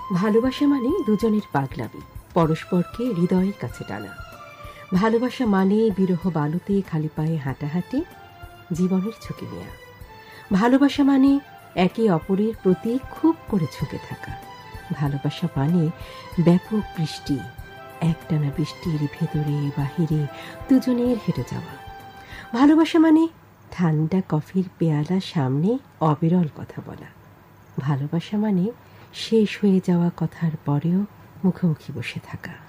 ভালোবাসা মানে দুজনের পাগলামি, পরস্পরকে হৃদয়ের কাছে টানা। ভালোবাসা মানে বিরহ বালুতে খালি পায়ে হাঁটাহাঁটি, জীবনের ঝুঁকি নেয়া। ভালোবাসা মানে একে অপরের প্রতি খুব করে ঝুঁকে থাকা। ভালোবাসা মানে ব্যাপক বৃষ্টি, একটানা বৃষ্টির ভেতরে বাহিরে দুজনের হেঁটে যাওয়া। ভালোবাসা মানে ঠান্ডা কফির পেয়ালা সামনে অবিরল কথা বলা। ভালোবাসা মানে শেষ হয়ে যাওয়া কথার পরেও মুখোমুখি বসে থাকা।